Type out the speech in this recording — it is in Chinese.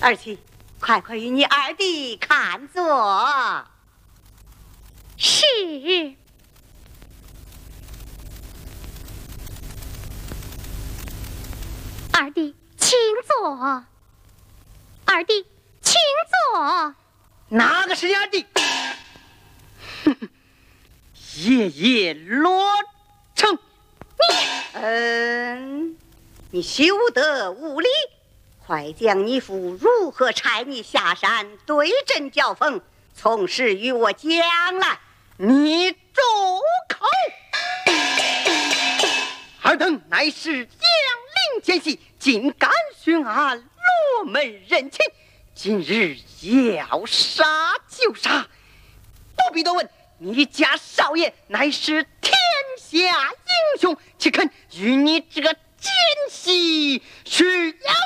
儿媳，快快与你二弟看座。 是。二弟，请坐。二弟，请坐。 哪个是你二弟？夜夜罗成。 你休得无礼！快将你父如何差你下山对阵交锋，从实与我讲来。 你住口！尔等乃是将领奸细，竟敢寻俺罗门人情，今日要杀就杀，不必多问。你家少爷乃是天下英雄，岂肯与你这个奸细去呀？